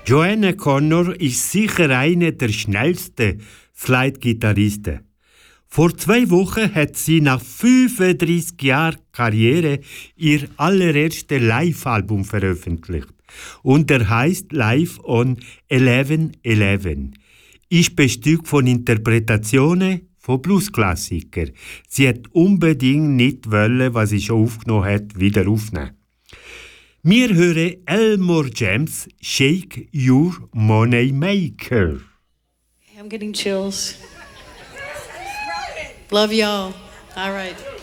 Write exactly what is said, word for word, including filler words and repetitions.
Joanna Connor ist sicher einer der schnellsten Slide-Gitarristen. Vor zwei Wochen hat sie nach fünfunddreissig Jahren Karriere ihr allererstes Live-Album veröffentlicht. Und er heißt Live on eleven eleven. Ist bestückt von Interpretationen von Bluesklassikern. Sie hat unbedingt nicht wollen, was sie schon aufgenommen hat, wieder aufnehmen. Wir hören Elmore James Shake Your Money Maker. I'm getting chills. Love y'all. All right.